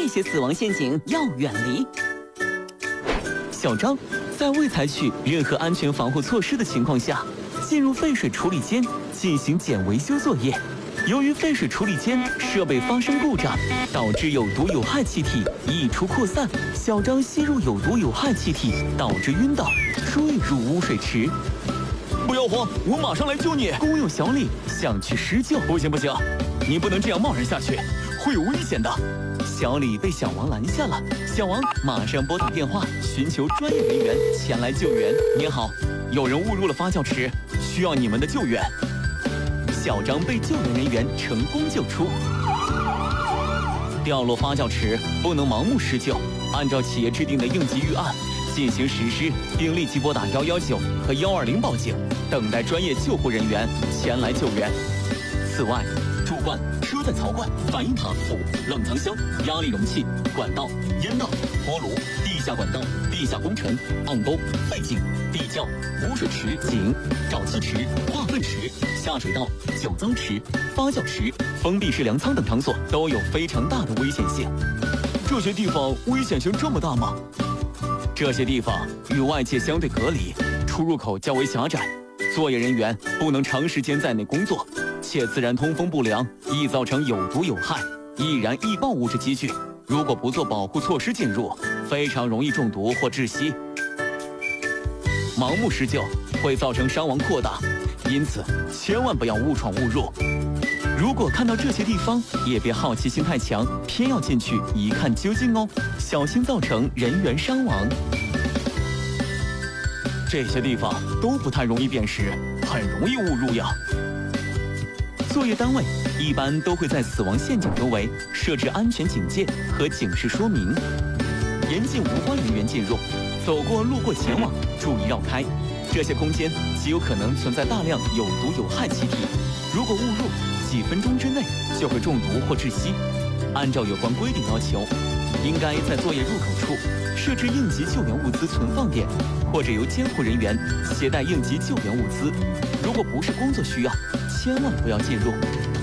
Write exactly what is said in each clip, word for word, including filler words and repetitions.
些死亡陷阱要远离。小张在未采取任何安全防护措施的情况下，进入废水处理间进行检维修作业。由于废水处理间设备发生故障，导致有毒有害气体溢出扩散，小张吸入有毒有害气体，导致晕倒，坠入污水池。不要慌，我马上来救你！工友小李想去施救。不行不行，你不能这样贸然下去，会有危险的。小李被小王拦下了，小王马上拨打电话寻求专业人员前来救援。您好，有人误入了发酵池，需要你们的救援。小张被救援人员成功救出。掉落发酵池不能盲目施救，按照企业制定的应急预案进行实施，并立即拨打一一九和一二零报警，等待专业救护人员前来救援。此外，主管、车载槽罐、反应塔、冷藏箱、压力容器、管道、烟道、锅炉、地下管道、地下工程、暗沟、废井、地窖、污水池、井、沼气池、化粪池、下水道、酒糟池、发酵池、封闭式粮仓等场所都有非常大的危险性。这些地方危险性这么大吗？这些地方与外界相对隔离，出入口较为狭窄，作业人员不能长时间在内工作，且自然通风不良，易造成有毒有害、易燃易爆物质积聚。如果不做保护措施进入，非常容易中毒或窒息。盲目施救会造成伤亡扩大，因此千万不要误闯误入。如果看到这些地方，也别好奇心太强，偏要进去一看究竟哦，小心造成人员伤亡。这些地方都不太容易辨识，很容易误入呀。作业单位一般都会在死亡陷阱周围设置安全警戒和警示说明，严禁无关人员进入，走过路过前往注意绕开。这些空间极有可能存在大量有毒有害气体，如果误入，几分钟之内就会中毒或窒息。按照有关规定要求，应该在作业入口处设置应急救援物资存放点，或者由监护人员携带应急救援物资。如果不是工作需要，千万不要进入。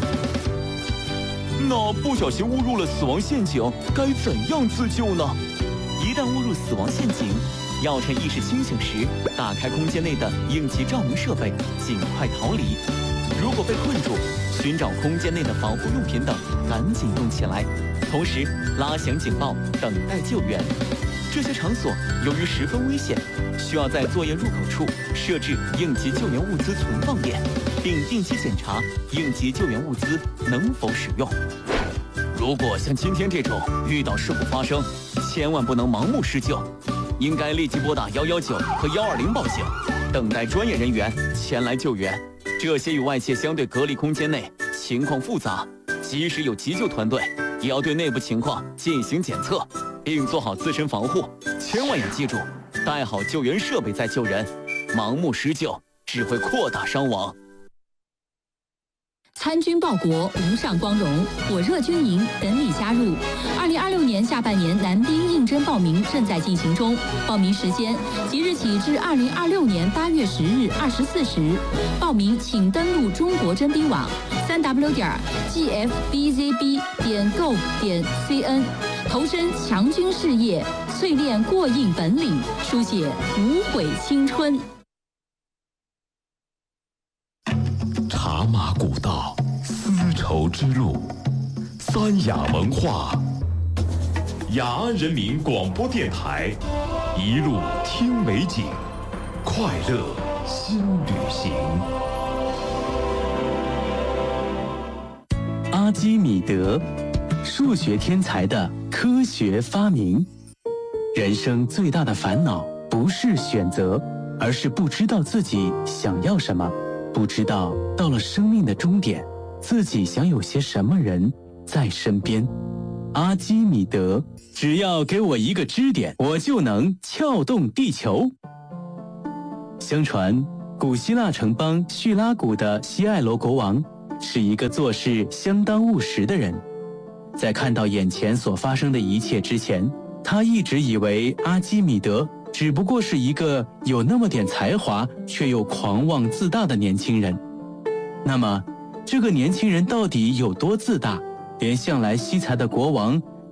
那不小心误入了死亡陷阱，该怎样自救呢？一旦误入死亡陷阱，要趁意识清醒时打开空间内的应急照明设备，尽快逃离。如果被困住，寻找空间内的防护用品等，赶紧用起来，同时拉响警报，等待救援。这些场所由于十分危险，需要在作业入口处设置应急救援物资存放点，并定期检查应急救援物资能否使用。如果像今天这种遇到事故发生，千万不能盲目施救，应该立即拨打一一九和一二零报警，等待专业人员前来救援。这些与外界相对隔离空间内情况复杂，即使有急救团队，也要对内部情况进行检测，并做好自身防护。千万要记住，带好救援设备再救人，盲目施救只会扩大伤亡。 参军报国，无上光荣，火热军营等你加入。二零二六年下半年男兵应征报名正在进行中，报名时间即日起至二零二六年八月十日二十四时。报名请登录中国征兵网三 w 点 g f b z b 点 gov 点 c n， 投身强军事业，淬炼过硬本领，书写无悔青春。 茶马古道，丝绸之路，三雅文化，雅安人民广播电台，一路听美景，快乐新旅行。 阿基米德，数学天才的科学发明。人生最大的烦恼不是选择，而是不知道自己想要什么。不知道到了生命的终点，自己想有些什么人在身边。阿基米德，只要给我一个支点，我就能撬动地球。相传，古希腊城邦叙拉古的西艾罗国王是一个做事相当务实的人。在看到眼前所发生的一切之前，他一直以为阿基米德只不过是一个有那么点才华却又狂妄自大的年轻人。那么这个年轻人到底有多自大，连向来惜才的国王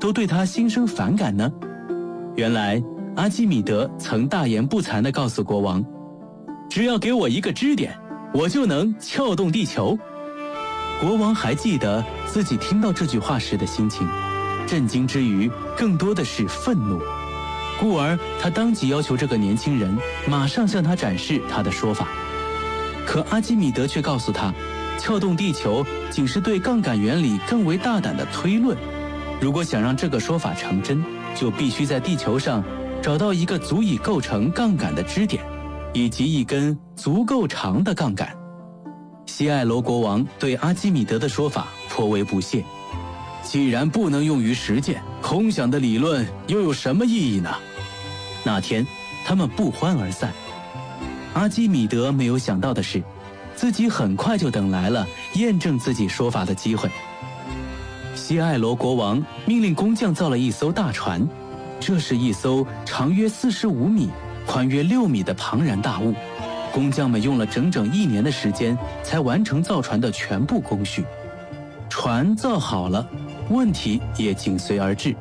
都对他心生反感呢？原来阿基米德曾大言不惭地告诉国王，只要给我一个支点，我就能撬动地球。国王还记得自己听到这句话时的心情，震惊之余更多的是愤怒，故而他当即要求这个年轻人马上向他展示他的说法。可阿基米德却告诉他，撬动地球仅是对杠杆原理更为大胆的推论，如果想让这个说法成真，就必须在地球上找到一个足以构成杠杆的支点，以及一根足够长的杠杆。西艾罗国王对阿基米德的说法颇为不屑，既然不能用于实践，空想的理论又有什么意义呢？那天他们不欢而散。阿基米德没有想到的是，自己很快就等来了验证自己说法的机会。西艾罗国王命令工匠造了一艘大船，这是一艘长约四十五米、宽约六米的庞然大物。工匠们用了整整一年的时间才完成造船的全部工序。船造好了，问题也紧随而至。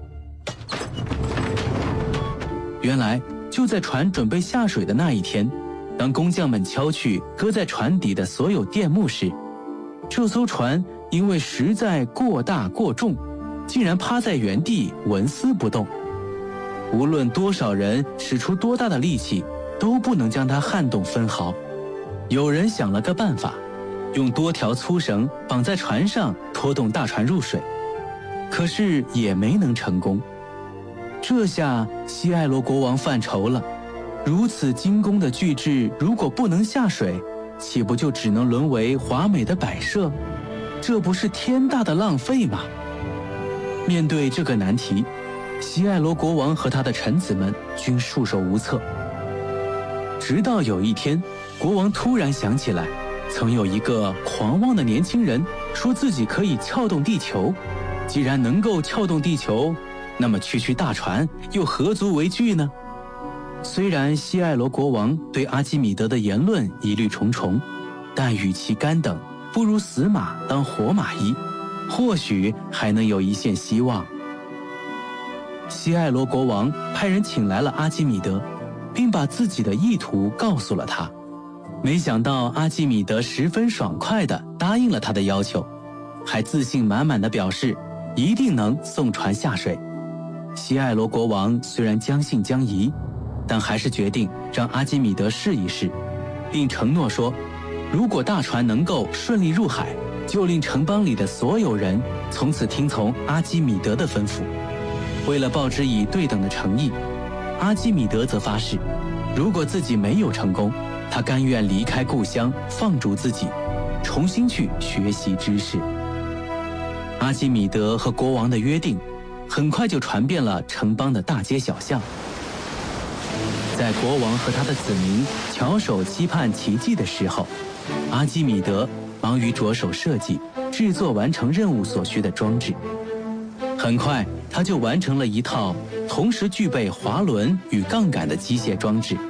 原来就在船准备下水的那一天，当工匠们敲去搁在船底的所有垫木时，这艘船因为实在过大过重，竟然趴在原地纹丝不动。无论多少人使出多大的力气，都不能将它撼动分毫。有人想了个办法，用多条粗绳绑在船上，拖动大船入水，可是也没能成功。这下西艾罗国王犯愁了，如此精工的巨制如果不能下水，岂不就只能沦为华美的摆设？这不是天大的浪费吗？面对这个难题，西艾罗国王和他的臣子们均束手无策。直到有一天，国王突然想起来，曾有一个狂妄的年轻人说自己可以撬动地球。既然能够撬动地球，那么区区大船又何足为惧呢？虽然西艾罗国王对阿基米德的言论疑虑重重，但与其干等，不如死马当活马医，或许还能有一线希望。西艾罗国王派人请来了阿基米德，并把自己的意图告诉了他。没想到阿基米德十分爽快地答应了他的要求，还自信满满地表示一定能送船下水。西艾罗国王虽然将信将疑，但还是决定让阿基米德试一试，并承诺说，如果大船能够顺利入海，就令城邦里的所有人从此听从阿基米德的吩咐。为了报之以对等的诚意，阿基米德则发誓，如果自己没有成功，他甘愿离开故乡，放逐自己，重新去学习知识。阿基米德和国王的约定很快就传遍了城邦的大街小巷。在国王和他的子民翘首期盼奇迹的时候，阿基米德忙于着手设计、制作完成任务所需的装置。很快，他就完成了一套同时具备滑轮与杠杆的机械装置。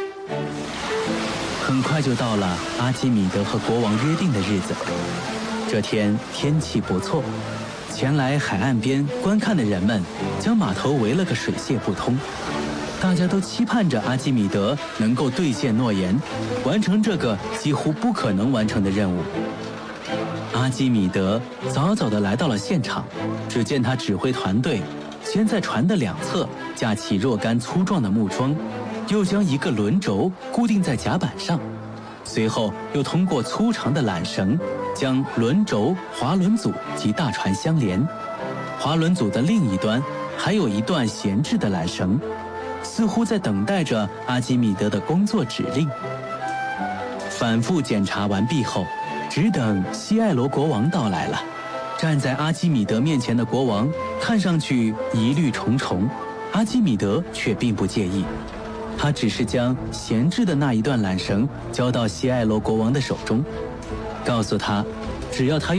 很快就到了阿基米德和国王约定的日子。这天天气不错，前来海岸边观看的人们将码头围了个水泄不通。大家都期盼着阿基米德能够兑现诺言，完成这个几乎不可能完成的任务。阿基米德早早地来到了现场，只见他指挥团队先在船的两侧架起若干粗壮的木桩，又将一个轮轴固定在甲板上，随后又通过粗长的缆绳将轮轴、滑轮组及大船相连。滑轮组的另一端还有一段闲置的缆绳，似乎在等待着阿基米德的工作指令。反复检查完毕后，只等西艾罗国王到来了。站在阿基米德面前的国王看上去疑虑重重，阿基米德却并不介意。他只是将闲置的那一段缆绳交到西艾罗国王的手中，告诉他，只要他